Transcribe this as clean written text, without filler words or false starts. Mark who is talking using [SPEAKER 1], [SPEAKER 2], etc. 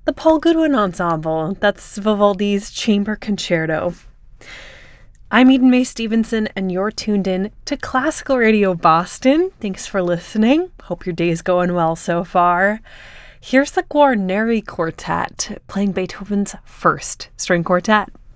[SPEAKER 1] the Paul Goodwin Ensemble. That's Vivaldi's Chamber Concerto. I'm Eden Mae Stevenson, and you're tuned in to Classical Radio Boston. Thanks for listening. Hope your day's going well so far. Here's the Guarneri Quartet playing Beethoven's First String Quartet.